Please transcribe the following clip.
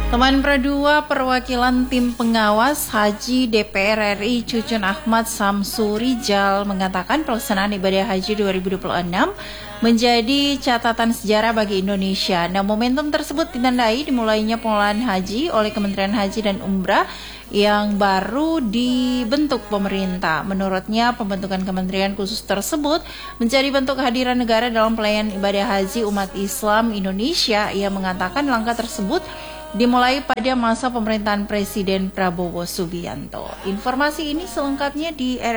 Teman Pradua Perwakilan Tim Pengawas Haji DPR RI Cucun Ahmad Samsurijal mengatakan pelaksanaan ibadah haji 2026 menjadi catatan sejarah bagi Indonesia. Nah, momentum tersebut ditandai dimulainya pengelolaan haji oleh Kementerian Haji dan Umrah yang baru dibentuk pemerintah. Menurutnya, pembentukan kementerian khusus tersebut menjadi bentuk kehadiran negara dalam pelayanan ibadah haji umat Islam Indonesia. Ia mengatakan langkah tersebut dimulai pada masa pemerintahan Presiden Prabowo Subianto. Informasi ini selengkapnya di